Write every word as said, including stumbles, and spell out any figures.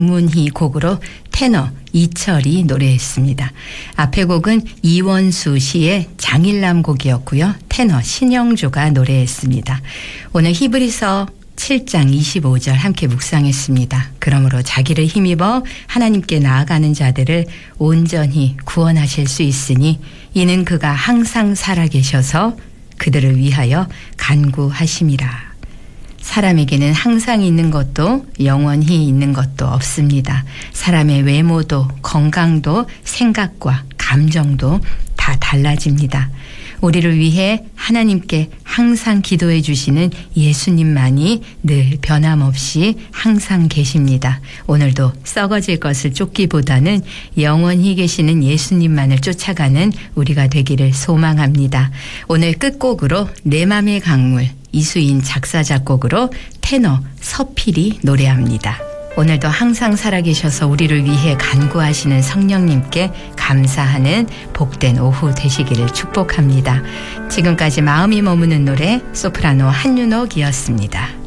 문희 곡으로 테너 이철이 노래했습니다. 앞의 곡은 이원수 씨의 장일남 곡이었고요. 테너 신영조가 노래했습니다. 오늘 히브리서 칠 장 이십오 절 함께 묵상했습니다. 그러므로 자기를 힘입어 하나님께 나아가는 자들을 온전히 구원하실 수 있으니 이는 그가 항상 살아계셔서 그들을 위하여 간구하심이라. 사람에게는 항상 있는 것도 영원히 있는 것도 없습니다. 사람의 외모도 건강도 생각과 감정도 다 달라집니다. 우리를 위해 하나님께 항상 기도해 주시는 예수님만이 늘 변함없이 항상 계십니다. 오늘도 썩어질 것을 쫓기보다는 영원히 계시는 예수님만을 쫓아가는 우리가 되기를 소망합니다. 오늘 끝곡으로 내 맘의 강물 이수인 작사 작곡으로 테너 서필이 노래합니다. 오늘도 항상 살아계셔서 우리를 위해 간구하시는 성령님께 감사하는 복된 오후 되시기를 축복합니다. 지금까지 마음이 머무는 노래 소프라노 한윤옥이었습니다.